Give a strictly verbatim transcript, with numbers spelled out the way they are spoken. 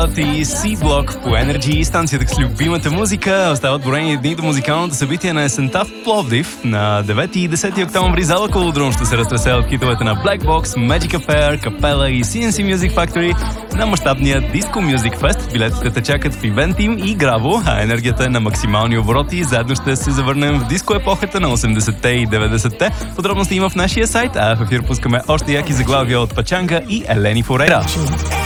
И C-блок по Energy, станцията с любимата музика. Остават броени дни до музикалното събитие на есента в Пловдив. На девети и десети октомври зала Колодрум ще се разтресе от хитовете на Black Box, Magic Affair, Capella и Си Ен Си Music Factory на мащабния Disco Music Fest. Билетите те чакат в Eventim и Граво, а енергията е на максимални обороти. Заедно ще се завърнем в диско епохата на осемдесетте и деветдесетте. Подробности има в нашия сайт, а в ефир пускаме още яки заглавия от Пачанга и Елени Форейра.